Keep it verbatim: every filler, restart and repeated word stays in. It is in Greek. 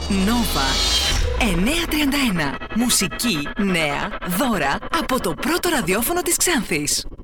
Νόβα εννιακόσια τριάντα ένα. Μουσική, νέα, δώρα από το πρώτο ραδιόφωνο της Ξάνθης.